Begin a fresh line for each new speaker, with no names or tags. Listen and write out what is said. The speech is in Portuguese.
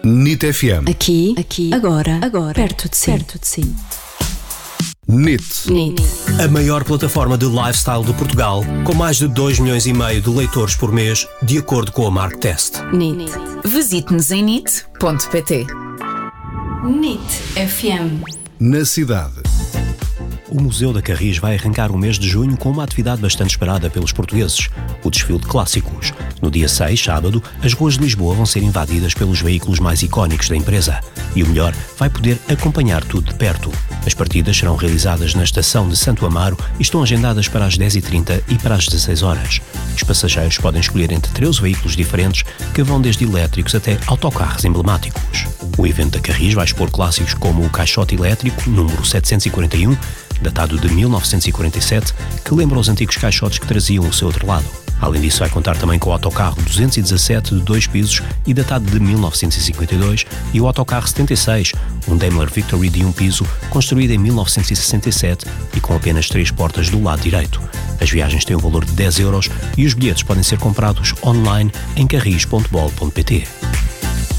NIT FM.
Aqui, agora, perto de si.
NIT.
A maior plataforma de lifestyle de Portugal, com mais de 2,5 milhões de leitores por mês, de acordo com a Marktest.
NIT.
Visite-nos em nit.pt.
NIT FM.
Na cidade.
O Museu da Carris vai arrancar o mês de junho com uma atividade bastante esperada pelos portugueses, o desfile de clássicos. No dia 6, sábado, as ruas de Lisboa vão ser invadidas pelos veículos mais icónicos da empresa. E o melhor, vai poder acompanhar tudo de perto. As partidas serão realizadas na estação de Santo Amaro e estão agendadas para as 10h30 e para as 16 horas. Os passageiros podem escolher entre 13 veículos diferentes que vão desde elétricos até autocarros emblemáticos. O evento da Carris vai expor clássicos como o caixote elétrico, número 741, datado de 1947, que lembra os antigos caixotes que traziam o seu outro lado. Além disso, vai contar também com o autocarro 217 de 2 pisos e datado de 1952 e o autocarro 76, um Daimler Victory de 1 piso, construído em 1967 e com apenas 3 portas do lado direito. As viagens têm um valor de 10 € e os bilhetes podem ser comprados online em carris.bol.pt.